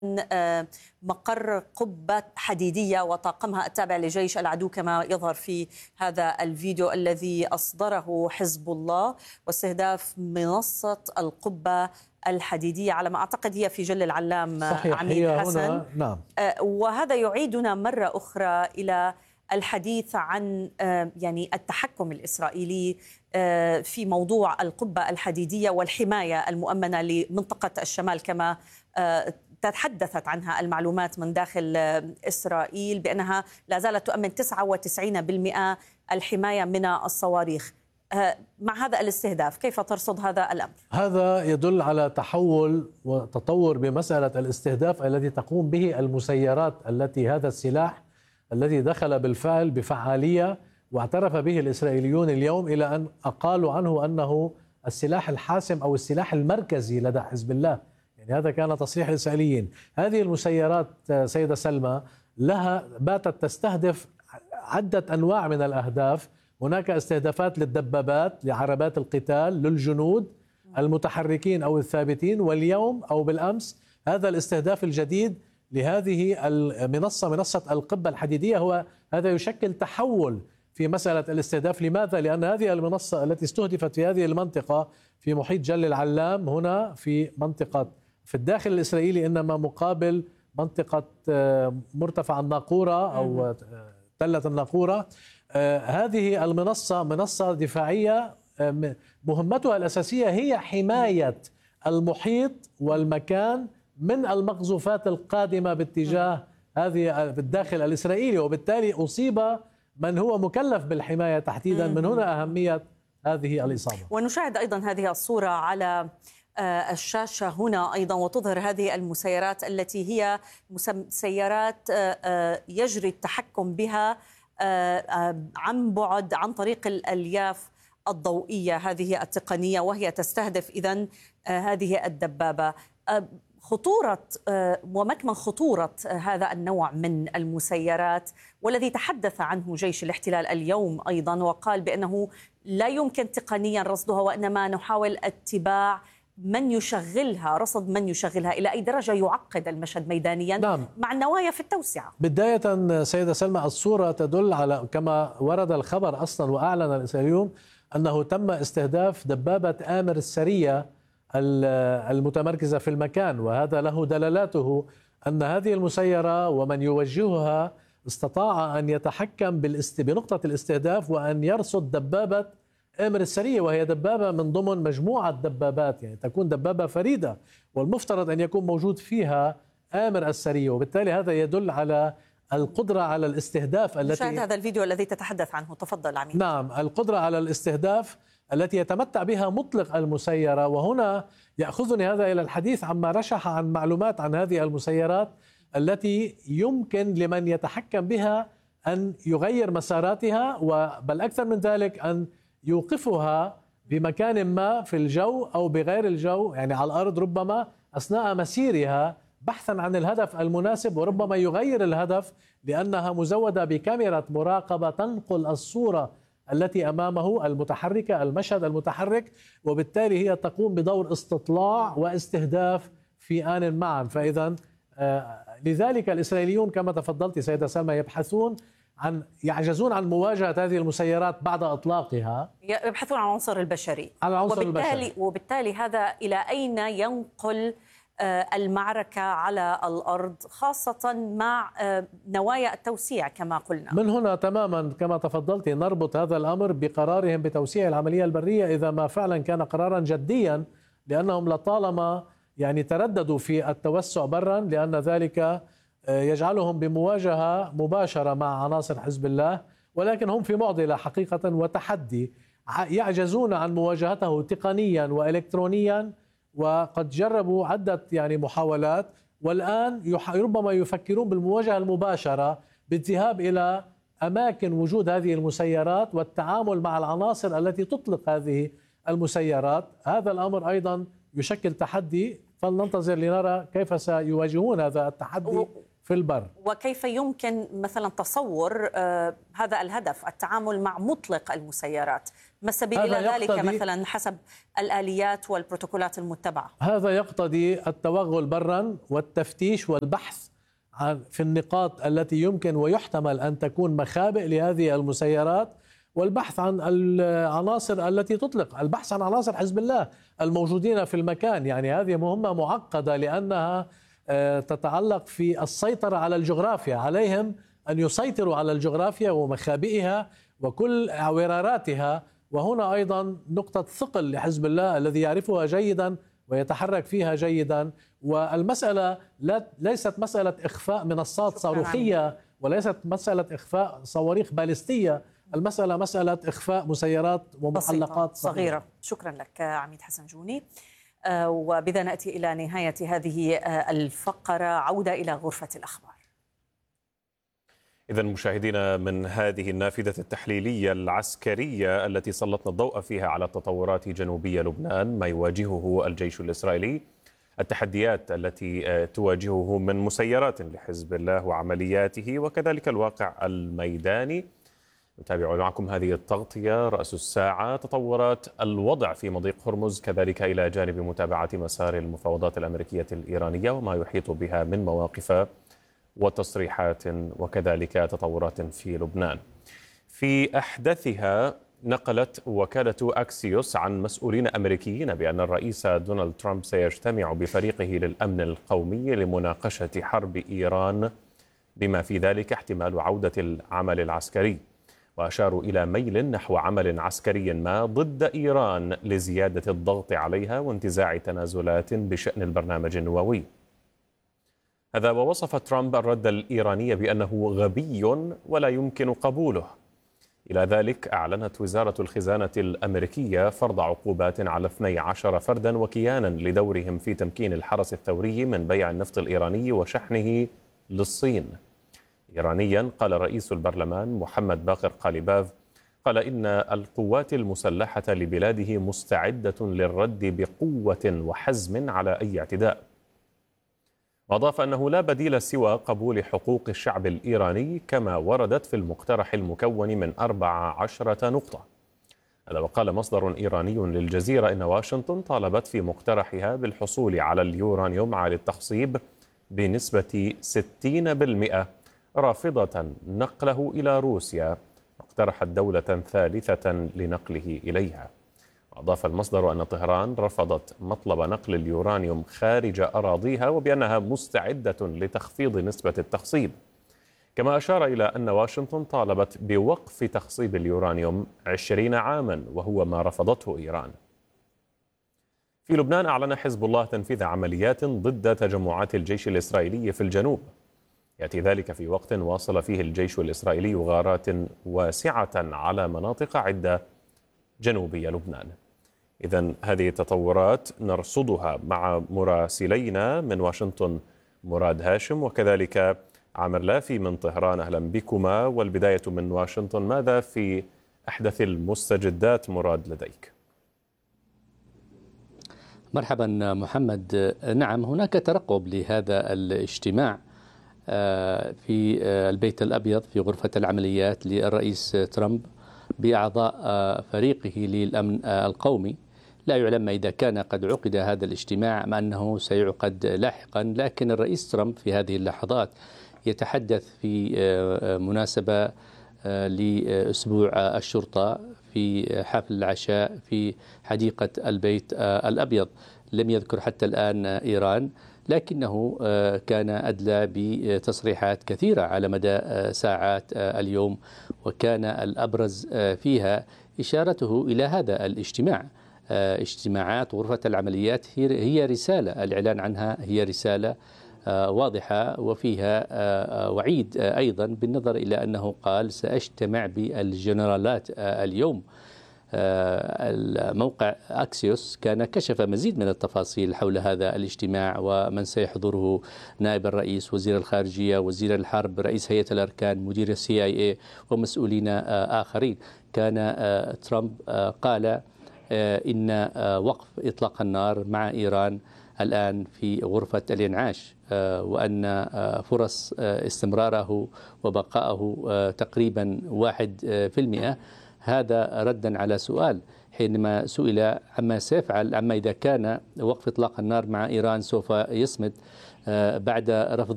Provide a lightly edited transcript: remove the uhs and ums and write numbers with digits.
مقر قبة حديدية وطاقمها التابع لجيش العدو كما يظهر في هذا الفيديو الذي أصدره حزب الله، واستهداف منصة القبة الحديدية على ما أعتقد هي في جل العلام. صحيح، عميد هي حسن. هنا نعم. وهذا يعيدنا مرة أخرى إلى الحديث عن يعني التحكم الإسرائيلي في موضوع القبة الحديدية والحماية المؤمنة لمنطقة الشمال كما تحدثت عنها المعلومات من داخل إسرائيل بأنها لا زالت تؤمن 99% الحماية من الصواريخ. مع هذا الاستهداف كيف ترصد هذا الأمر؟ هذا يدل على تحول وتطور بمسألة الاستهداف الذي تقوم به المسيرات، التي هذا السلاح الذي دخل بالفعل بفعالية واعترف به الإسرائيليون اليوم إلى أن أقالوا عنه أنه السلاح الحاسم أو السلاح المركزي لدى حزب الله. يعني هذا كان تصريح الإسرائيليين. هذه المسيرات سيدة سلمى لها باتت تستهدف عدة أنواع من الأهداف. هناك استهدافات للدبابات، لعربات القتال، للجنود المتحركين أو الثابتين، واليوم أو بالأمس هذا الاستهداف الجديد لهذه المنصة، منصة القبة الحديدية. هذا يشكل تحول في مسألة الاستهداف. لماذا؟ لأن هذه المنصة التي استهدفت في هذه المنطقة في محيط جل العلام، هنا في منطقة في الداخل الإسرائيلي، إنما مقابل منطقة مرتفع الناقورة أو تلة الناقورة. هذه المنصة منصة دفاعية، مهمتها الأساسية هي حماية المحيط والمكان من المقذوفات القادمة باتجاه هذه الداخل الإسرائيلي، وبالتالي أصيب من هو مكلف بالحماية تحديدا. من هنا أهمية هذه الإصابة. ونشاهد أيضا هذه الصورة على الشاشة هنا أيضا، وتظهر هذه المسيرات التي هي مسيرات يجري التحكم بها عن بعد عن طريق الألياف الضوئية، هذه التقنية، وهي تستهدف إذن هذه الدبابة. خطورة ومكمن خطورة هذا النوع من المسيرات والذي تحدث عنه جيش الاحتلال اليوم أيضا، وقال بأنه لا يمكن تقنيا رصدها، وإنما نحاول اتباع من يشغلها، رصد من يشغلها. إلى أي درجة يعقد المشهد ميدانيا؟ نعم. مع النوايا في التوسعة. بداية سيدة سلمى، الصورة تدل على كما ورد الخبر أصلا وأعلن الإسرائيليون أنه تم استهداف دبابة آمر السرية المتمركزة في المكان، وهذا له دلالاته أن هذه المسيرة ومن يوجهها استطاع أن يتحكم بنقطة الاستهداف وأن يرصد دبابة آمر السرية، وهي دبابة من ضمن مجموعة دبابات، يعني تكون دبابة فريدة والمفترض أن يكون موجود فيها آمر السرية، وبالتالي هذا يدل على القدرة على الاستهداف التي نشاهد هذا الفيديو الذي تتحدث عنه. تفضل عميد. نعم، القدرة على الاستهداف التي يتمتع بها مطلق المسيرة. وهنا يأخذني هذا إلى الحديث عما رشح عن معلومات عن هذه المسيرات التي يمكن لمن يتحكم بها أن يغير مساراتها، بل أكثر من ذلك أن يوقفها بمكان ما في الجو أو بغير الجو، يعني على الأرض ربما أثناء مسيرها بحثا عن الهدف المناسب، وربما يغير الهدف لأنها مزودة بكاميرا مراقبة تنقل الصورة التي أمامه المتحركة، المشهد المتحرك، وبالتالي هي تقوم بدور استطلاع واستهداف في آن معا. فإذا لذلك الإسرائيليون كما تفضلت سيدة سلمى يعجزون عن مواجهة هذه المسيرات بعد إطلاقها، يبحثون عن العنصر البشري. وبالتالي هذا إلى أين ينقل المعركة على الأرض، خاصة مع نوايا التوسيع كما قلنا؟ من هنا تماما كما تفضلت نربط هذا الأمر بقرارهم بتوسيع العملية البرية، إذا ما فعلا كان قرارا جديا، لأنهم لطالما يعني ترددوا في التوسع برا، لأن ذلك يجعلهم بمواجهة مباشرة مع عناصر حزب الله، ولكن هم في معضلة حقيقة وتحدي يعجزون عن مواجهته تقنيا وإلكترونيا، وقد جربوا عدة يعني محاولات، والآن ربما يفكرون بالمواجهة المباشرة بالذهاب إلى أماكن وجود هذه المسيرات والتعامل مع العناصر التي تطلق هذه المسيرات. هذا الأمر أيضا يشكل تحدي، فلننتظر لنرى كيف سيواجهون هذا التحدي في البر. وكيف يمكن مثلا تصور هذا الهدف، التعامل مع مطلق المسيرات؟ ما السبيل إلى ذلك مثلا حسب الآليات والبروتوكولات المتبعة؟ هذا يقتضي التوغل برا والتفتيش والبحث في النقاط التي يمكن ويحتمل أن تكون مخابئ لهذه المسيرات، والبحث عن العناصر التي تطلق، البحث عن عناصر حزب الله الموجودين في المكان. يعني هذه مهمة معقدة لأنها تتعلق في السيطرة على الجغرافيا. عليهم أن يسيطروا على الجغرافيا ومخابئها وكل وراراتها، وهنا أيضا نقطة ثقل لحزب الله الذي يعرفها جيدا ويتحرك فيها جيدا. والمسألة ليست مسألة إخفاء منصات صاروخية، وليست مسألة إخفاء صواريخ باليستية، المسألة مسألة إخفاء مسيرات ومحلقات صغيرة. شكرا لك عميد حسن جوني. وبذا نأتي إلى نهاية هذه الفقرة. عودة إلى غرفة الأخبار. إذن مشاهدينا، من هذه النافذة التحليلية العسكرية التي سلطنا الضوء فيها على تطورات جنوبية لبنان، ما يواجهه الجيش الإسرائيلي، التحديات التي تواجهه من مسيرات لحزب الله وعملياته، وكذلك الواقع الميداني. نتابع معكم هذه التغطية رأس الساعة، تطورات الوضع في مضيق هرمز، كذلك إلى جانب متابعة مسار المفاوضات الأمريكية الإيرانية وما يحيط بها من مواقف وتصريحات، وكذلك تطورات في لبنان. في أحدثها، نقلت وكالة أكسيوس عن مسؤولين أمريكيين بأن الرئيس دونالد ترامب سيجتمع بفريقه للأمن القومي لمناقشة حرب إيران، بما في ذلك احتمال عودة العمل العسكري، وأشاروا إلى ميل نحو عمل عسكري ما ضد إيران لزيادة الضغط عليها وانتزاع تنازلات بشأن البرنامج النووي. هذا ووصف ترامب الرد الإيراني بأنه غبي ولا يمكن قبوله. إلى ذلك أعلنت وزارة الخزانة الأمريكية فرض عقوبات على 12 فردا وكيانا لدورهم في تمكين الحرس الثوري من بيع النفط الإيراني وشحنه للصين. إيرانيا، قال رئيس البرلمان محمد باقر قاليباف، قال إن القوات المسلحة لبلاده مستعدة للرد بقوة وحزم على أي اعتداء. وأضاف أنه لا بديل سوى قبول حقوق الشعب الإيراني كما وردت في المقترح المكون من 14 نقطة. هذا وقال مصدر إيراني للجزيرة إن واشنطن طالبت في مقترحها بالحصول على اليورانيوم عالي التخصيب بنسبة 60%، رافضة نقله إلى روسيا، واقترحت دولة ثالثة لنقله إليها. وأضاف المصدر أن طهران رفضت مطلب نقل اليورانيوم خارج أراضيها، وبأنها مستعدة لتخفيض نسبة التخصيب. كما أشار إلى أن واشنطن طالبت بوقف تخصيب اليورانيوم 20 عاما، وهو ما رفضته إيران. في لبنان، أعلن حزب الله تنفيذ عمليات ضد تجمعات الجيش الإسرائيلي في الجنوب. يأتي ذلك في وقت واصل فيه الجيش الإسرائيلي غارات واسعة على مناطق عدة جنوبية لبنان. إذن هذه التطورات نرصدها مع مراسلينا من واشنطن مراد هاشم وكذلك عامر لافي من طهران. أهلا بكما، والبداية من واشنطن، ماذا في أحدث المستجدات مراد لديك؟ مرحبا محمد. نعم، هناك ترقب لهذا الاجتماع في البيت الأبيض في غرفة العمليات للرئيس ترامب بأعضاء فريقه للأمن القومي. لا يعلم إذا كان قد عقد هذا الاجتماع أم أنه سيعقد لاحقا، لكن الرئيس ترامب في هذه اللحظات يتحدث في مناسبة لأسبوع الشرطة في حفل العشاء في حديقة البيت الأبيض. لم يذكر حتى الآن إيران، لكنه كان أدلى بتصريحات كثيرة على مدى ساعات اليوم، وكان الأبرز فيها إشارته إلى هذا الاجتماع. اجتماعات غرفة العمليات هي رسالة، الإعلان عنها هي رسالة واضحة وفيها وعيد أيضا، بالنظر إلى أنه قال سأجتمع بالجنرالات اليوم. الموقع أكسيوس كان كشف مزيد من التفاصيل حول هذا الاجتماع ومن سيحضره: نائب الرئيس، وزير الخارجية، وزير الحرب، رئيس هيئة الأركان، مدير CIA ومسؤولين آخرين. كان ترامب قال إن وقف إطلاق النار مع إيران الآن في غرفة الإنعاش، وأن فرص استمراره وبقائه تقريبا 1%. هذا ردا على سؤال حينما سئل عما سيفعل، عما إذا كان وقف إطلاق النار مع إيران سوف يصمد بعد رفض